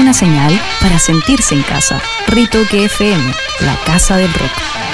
buena señal para sentirse en casa. Ritoque FM, la casa del rock.